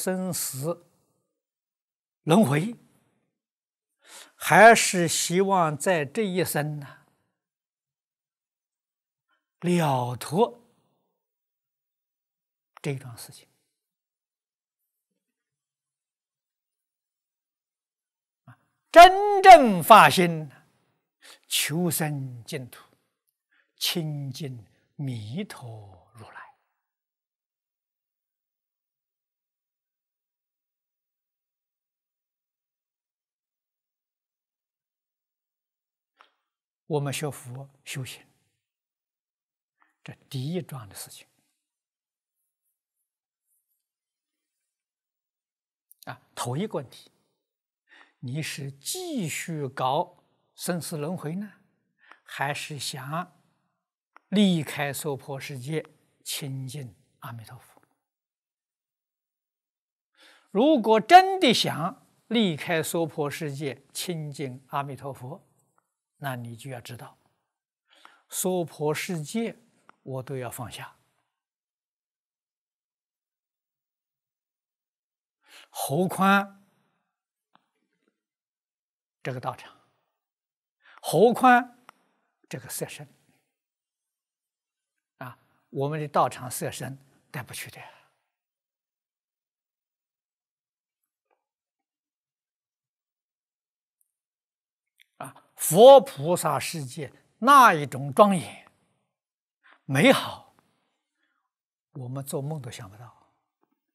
生死轮回，还是希望在这一生呢了脱这桩事情。真正发心，求生净土，亲近弥陀如来。我们学佛修行，这第一桩的事情头一个问题，你是继续搞生死轮回呢，还是想离开娑婆世界，亲近阿弥陀佛？如果真的想离开娑婆世界，亲近阿弥陀佛，那你就要知道，娑婆世界我都要放下，何况这个道场，何况这个色身我们的道场色身带不去的佛菩萨世界那一种庄严美好，我们做梦都想不到。